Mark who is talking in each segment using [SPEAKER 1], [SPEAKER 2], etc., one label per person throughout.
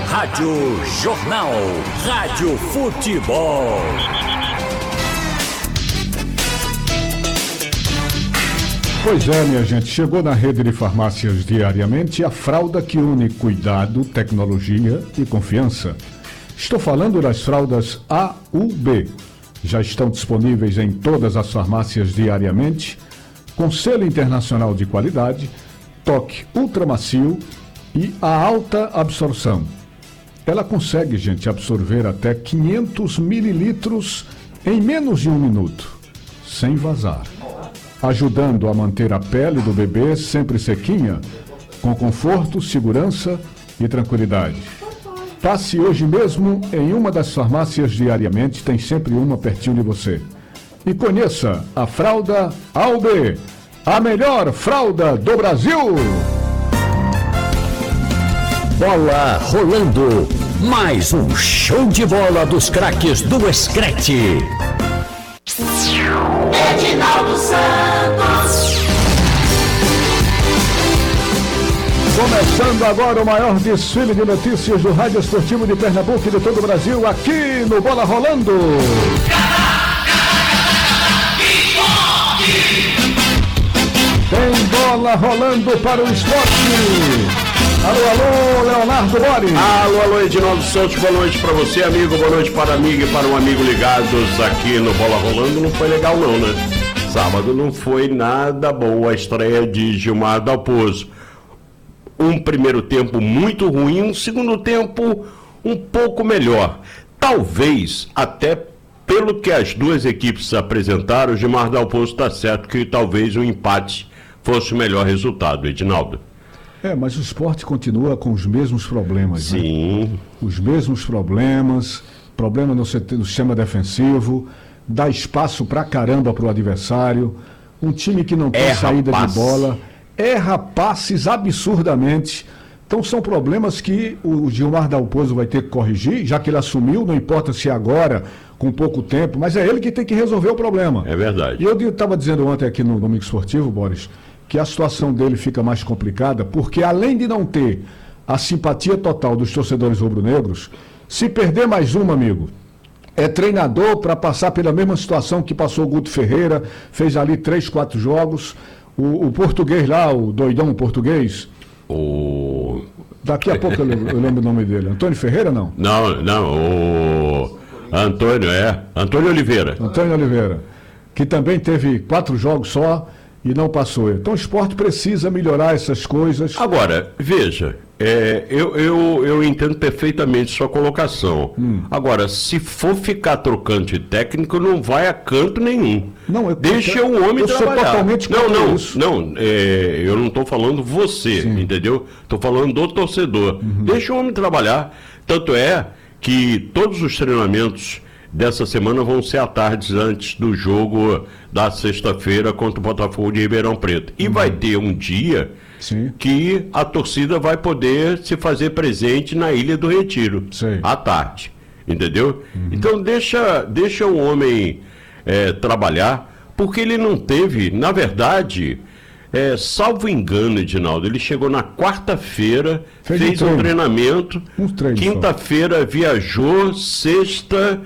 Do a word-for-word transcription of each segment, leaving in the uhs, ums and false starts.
[SPEAKER 1] Rádio Jornal. Rádio Futebol.
[SPEAKER 2] Pois é, minha gente, chegou na rede de farmácias Diariamente a fralda que une cuidado, tecnologia e confiança. Estou falando das fraldas A U B. Já estão disponíveis em todas as farmácias Diariamente, com selo internacional de qualidade, toque ultramacio e a alta absorção. Ela consegue, gente, absorver até quinhentos mililitros em menos de um minuto, sem vazar, ajudando a manter a pele do bebê sempre sequinha, com conforto, segurança e tranquilidade. Passe hoje mesmo em uma das farmácias Diariamente, tem sempre uma pertinho de você. E conheça a fralda A U B, a melhor fralda do Brasil.
[SPEAKER 1] Bola rolando, mais um show de bola dos craques do Escrete.
[SPEAKER 3] Edinaldo Santos.
[SPEAKER 2] Começando agora o maior desfile de notícias do Rádio Esportivo de Pernambuco e de todo o Brasil, aqui no Bola Rolando. Tem bola rolando para o esporte. Alô, alô, Leonardo Boris.
[SPEAKER 4] Alô, alô, Edinaldo Santos, boa noite para você, amigo, boa noite para a amiga e para um amigo ligados aqui no Bola Rolando. Não foi legal não, né? Sábado não foi nada boa a estreia de Gilmar Dalpozo. Um primeiro tempo muito ruim, um segundo tempo um pouco melhor. Talvez, até pelo que as duas equipes apresentaram, o Gilmar Dalpozo está certo que talvez o empate fosse o melhor resultado, Edinaldo.
[SPEAKER 2] É, mas o esporte continua com os mesmos problemas.
[SPEAKER 4] Sim.
[SPEAKER 2] Né? Os mesmos problemas, problema no, no sistema defensivo, dá espaço pra caramba pro adversário, um time que não tem
[SPEAKER 4] Erra
[SPEAKER 2] saída
[SPEAKER 4] passe.
[SPEAKER 2] de bola, erra passes absurdamente. Então são problemas que o Gilmar Dalpozo vai ter que corrigir, já que ele assumiu, não importa se agora, com pouco tempo, mas é ele que tem que resolver o problema.
[SPEAKER 4] É verdade.
[SPEAKER 2] E eu estava dizendo ontem aqui no Domingo Esportivo, Boris, que a situação dele fica mais complicada, porque além de não ter a simpatia total dos torcedores rubro-negros, se perder mais uma, amigo, é treinador para passar pela mesma situação que passou o Guto Ferreira, fez ali três, quatro jogos, o, o português lá, o doidão português,
[SPEAKER 4] o...
[SPEAKER 2] daqui a pouco eu lembro, eu lembro o nome dele, Antônio Ferreira, não?
[SPEAKER 4] Não, não, o Antônio, é, Antônio Oliveira.
[SPEAKER 2] Antônio Oliveira, que também teve quatro jogos só, e não passou. Então o esporte precisa melhorar essas coisas.
[SPEAKER 4] Agora, veja, é, eu, eu, eu entendo perfeitamente sua colocação. Hum. Agora, se for ficar trocando de técnico, não vai a canto nenhum.
[SPEAKER 2] Não, eu,
[SPEAKER 4] Deixa
[SPEAKER 2] eu,
[SPEAKER 4] o homem
[SPEAKER 2] eu
[SPEAKER 4] trabalhar.
[SPEAKER 2] Sou totalmente
[SPEAKER 4] não, não,
[SPEAKER 2] isso.
[SPEAKER 4] não. É, eu não estou falando você, Sim. entendeu? Estou falando do torcedor. Uhum. Deixa o homem trabalhar. Tanto é que todos os treinamentos dessa semana vão ser à tarde antes do jogo da sexta-feira contra o Botafogo de Ribeirão Preto. E uhum. vai ter um dia Sim. que a torcida vai poder se fazer presente na Ilha do Retiro, Sim. à tarde, entendeu? Uhum. Então deixa, deixa o homem é, trabalhar, porque ele não teve, na verdade, é, salvo engano, Edinaldo, ele chegou na quarta-feira, fez, fez um, um treinamento, um quinta-feira viajou, sexta...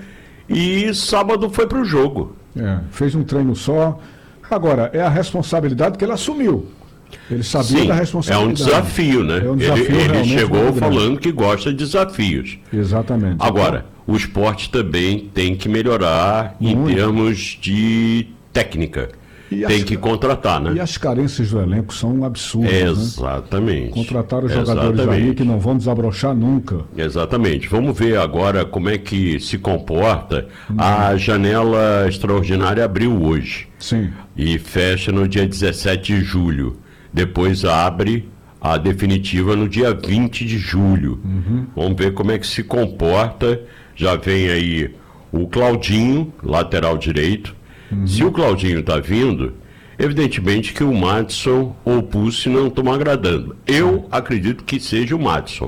[SPEAKER 4] E sábado foi para o jogo.
[SPEAKER 2] É, fez um treino só. Agora, é a responsabilidade que ele assumiu. Ele sabia
[SPEAKER 4] Sim,
[SPEAKER 2] da responsabilidade.
[SPEAKER 4] É um desafio, né?
[SPEAKER 2] É um desafio
[SPEAKER 4] ele ele chegou falando
[SPEAKER 2] grande.
[SPEAKER 4] que gosta de desafios.
[SPEAKER 2] Exatamente.
[SPEAKER 4] Agora, então, o esporte também tem que melhorar muito. Em termos de técnica. E tem as, que contratar, né?
[SPEAKER 2] E as carências do elenco são absurdas.
[SPEAKER 4] Exatamente.
[SPEAKER 2] Né? Contrataram jogadores Exatamente. aí que não vão desabrochar nunca.
[SPEAKER 4] Exatamente. Vamos ver agora como é que se comporta. Hum. A janela extraordinária abriu hoje.
[SPEAKER 2] Sim.
[SPEAKER 4] E fecha no dia dezessete de julho. Depois abre a definitiva no dia vinte de julho. Uhum. Vamos ver como é que se comporta. Já vem aí o Claudinho, lateral direito. Uhum. Se o Claudinho está vindo, evidentemente que o Madison ou o Pulse não estão agradando. Eu acredito que seja o Madison.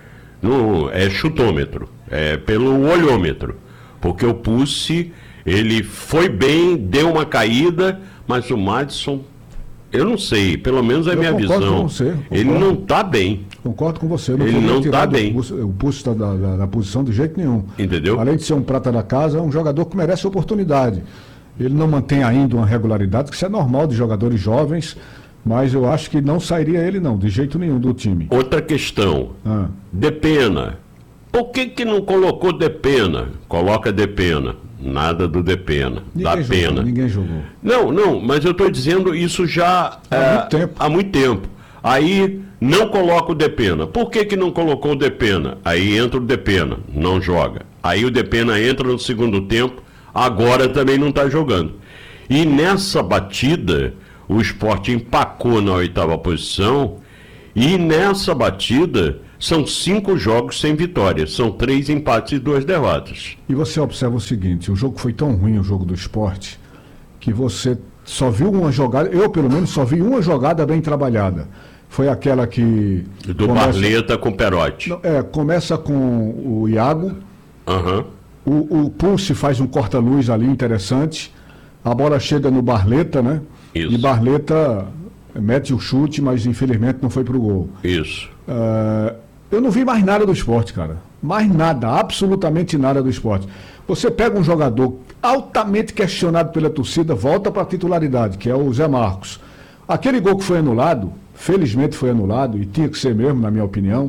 [SPEAKER 4] No, é chutômetro, é pelo olhômetro. Porque o Pulse, ele foi bem, deu uma caída, mas o Madison, eu não sei, pelo menos é a minha visão.
[SPEAKER 2] Você,
[SPEAKER 4] ele não está bem.
[SPEAKER 2] Concordo com você. Eu não
[SPEAKER 4] ele não está bem.
[SPEAKER 2] O Pulse da, da, da posição de jeito nenhum.
[SPEAKER 4] Entendeu?
[SPEAKER 2] Além de ser um prata da casa, é um jogador que merece oportunidade. Ele não mantém ainda uma regularidade, que isso é normal de jogadores jovens, mas eu acho que não sairia ele não, de jeito nenhum do time.
[SPEAKER 4] Outra questão. Ah. Depena. Por que que não colocou Depena? Coloca Depena. Nada do Depena. Dá
[SPEAKER 2] jogou,
[SPEAKER 4] pena.
[SPEAKER 2] Ninguém jogou.
[SPEAKER 4] Não, não, mas eu estou dizendo isso já
[SPEAKER 2] há, é, muito tempo.
[SPEAKER 4] há muito tempo. Aí não coloca o Depena. Por que que não colocou o Depena? Aí entra o Depena, não joga. Aí o Depena entra no segundo tempo, agora também não está jogando. E nessa batida, o Sport empacou na oitava posição, e nessa batida são cinco jogos sem vitória, são três empates e duas derrotas.
[SPEAKER 2] E você observa o seguinte, o jogo foi tão ruim, o jogo do Sport, que você só viu uma jogada, eu pelo menos só vi uma jogada bem trabalhada. Foi aquela que...
[SPEAKER 4] Do começa, Barleta com Perotti.
[SPEAKER 2] É, começa com o Iago,
[SPEAKER 4] uhum.
[SPEAKER 2] o, o Pulse faz um corta-luz ali interessante, a bola chega no Barleta, né?
[SPEAKER 4] Isso.
[SPEAKER 2] E Barleta mete o chute, mas infelizmente não foi pro gol.
[SPEAKER 4] Isso.
[SPEAKER 2] Uh, eu não vi mais nada do Sport, cara. Mais nada, absolutamente nada do Sport. Você pega um jogador altamente questionado pela torcida, volta para a titularidade, que é o Zé Marcos. Aquele gol que foi anulado, felizmente foi anulado, e tinha que ser mesmo, na minha opinião,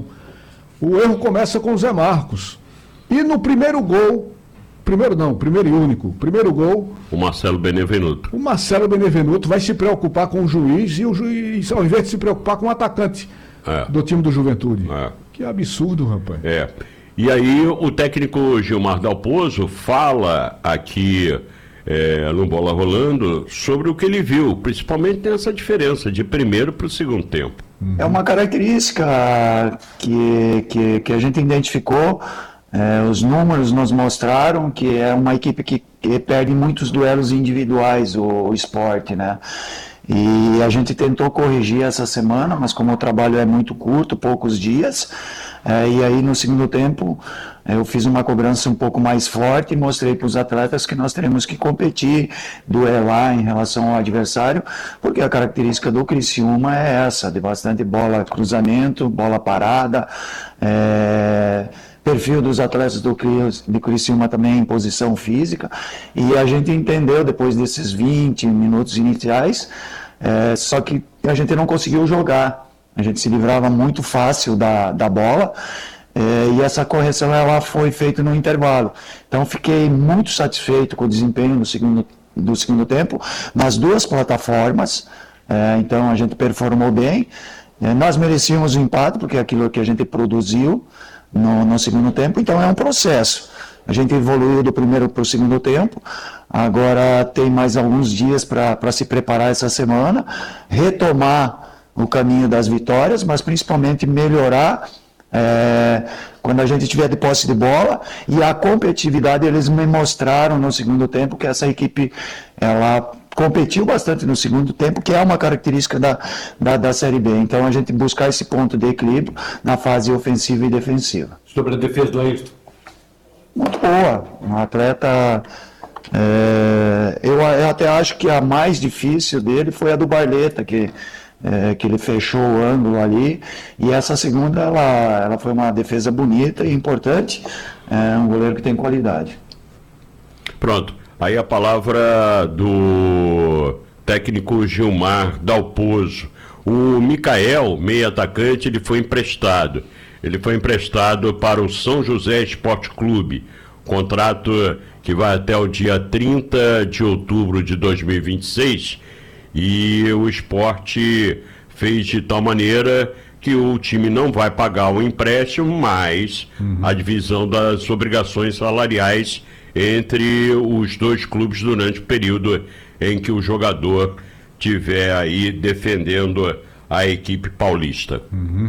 [SPEAKER 2] o erro começa com o Zé Marcos. E no primeiro gol, primeiro não, primeiro e único, primeiro gol...
[SPEAKER 4] O Marcelo Benevenuto.
[SPEAKER 2] O Marcelo Benevenuto vai se preocupar com o juiz, e o juiz, ao invés de se preocupar com o atacante é. do time do Juventude.
[SPEAKER 4] É.
[SPEAKER 2] Que absurdo, rapaz.
[SPEAKER 4] É. E aí o técnico Gilmar Dalpozo fala aqui... É, no Bola Rolando, sobre o que ele viu, principalmente nessa diferença de primeiro para o segundo tempo.
[SPEAKER 5] É uma característica que, que, que a gente identificou, é, os números nos mostraram que é uma equipe que, que perde muitos duelos individuais, o, o Sport, né? E a gente tentou corrigir essa semana, mas como o trabalho é muito curto, poucos dias, é, e aí no segundo tempo eu fiz uma cobrança um pouco mais forte e mostrei para os atletas que nós teremos que competir, duelar em relação ao adversário, porque a característica do Criciúma é essa, de bastante bola cruzamento, bola parada, é, perfil dos atletas do Criciúma também em posição física, e a gente entendeu depois desses vinte minutos iniciais, é, só que a gente não conseguiu jogar, a gente se livrava muito fácil da, da bola, é, e essa correção ela foi feita no intervalo. Então fiquei muito satisfeito com o desempenho do segundo, do segundo tempo, nas duas plataformas, é, então a gente performou bem, é, nós merecíamos o empate, porque é aquilo que a gente produziu no, no segundo tempo, então é um processo. A gente evoluiu do primeiro para o segundo tempo, agora tem mais alguns dias para se preparar essa semana, retomar o caminho das vitórias, mas principalmente melhorar é, quando a gente tiver de posse de bola, e a competitividade eles me mostraram no segundo tempo que essa equipe ela competiu bastante no segundo tempo, que é uma característica da, da, da Série B. Então a gente buscar esse ponto de equilíbrio na fase ofensiva e defensiva.
[SPEAKER 6] Sobre a defesa do Ayrton?
[SPEAKER 5] Muito boa. Um atleta... É, eu, eu até acho que a mais difícil dele foi a do Barleta, que... É, que ele fechou o ângulo ali, e essa segunda ela, ela foi uma defesa bonita e importante, é um goleiro que tem qualidade.
[SPEAKER 4] Pronto, aí a palavra do técnico Gilmar Dalpozo. O Micael, meio atacante, ele foi emprestado, ele foi emprestado para o São José Esporte Clube, contrato que vai até o dia trinta de outubro de dois mil e vinte e seis. E o Sport fez de tal maneira que o time não vai pagar o empréstimo, mas uhum. a divisão das obrigações salariais entre os dois clubes durante o período em que o jogador estiver aí defendendo a equipe paulista.
[SPEAKER 2] Uhum.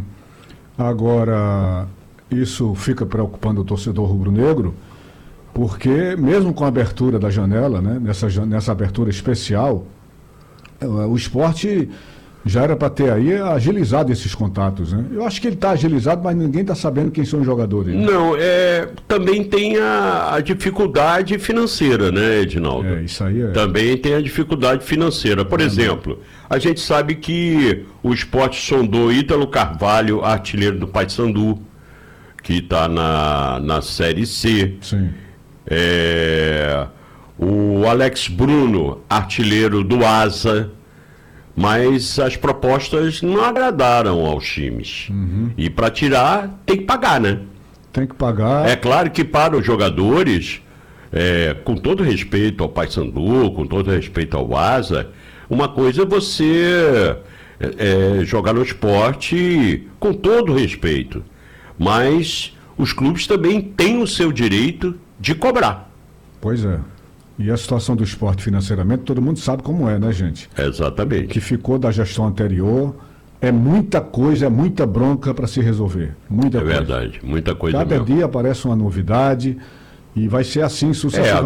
[SPEAKER 2] Agora, isso fica preocupando o torcedor rubro-negro, porque mesmo com a abertura da janela, né, nessa, nessa abertura especial, o Sport Já era para ter aí agilizado esses contatos, né? Eu acho que ele está agilizado, mas ninguém está sabendo quem são os jogadores. Né?
[SPEAKER 4] Não, é, também tem a, a dificuldade financeira, né, Edinaldo?
[SPEAKER 2] É, isso aí é.
[SPEAKER 4] Também tem a dificuldade financeira. Por é, exemplo, a gente sabe que o Sport sondou Ítalo Carvalho, artilheiro do Paysandu, que está na, na Série C.
[SPEAKER 2] Sim.
[SPEAKER 4] É, o Alex Bruno, artilheiro do Asa, mas as propostas não agradaram aos times. Uhum. E para tirar, tem que pagar, né?
[SPEAKER 2] Tem que pagar.
[SPEAKER 4] É claro que para os jogadores, é, com todo respeito ao Paysandu, com todo respeito ao Asa, uma coisa é você é, jogar no esporte com todo respeito. Mas os clubes também têm o seu direito de cobrar.
[SPEAKER 2] Pois é. E a situação do esporte financeiramente, todo mundo sabe como é, né, gente?
[SPEAKER 4] Exatamente.
[SPEAKER 2] O que ficou da gestão anterior é muita coisa, é muita bronca para se resolver. Muita
[SPEAKER 4] é
[SPEAKER 2] coisa.
[SPEAKER 4] verdade, muita coisa
[SPEAKER 2] Cada
[SPEAKER 4] mesmo.
[SPEAKER 2] dia aparece uma novidade e vai ser assim sucessivamente.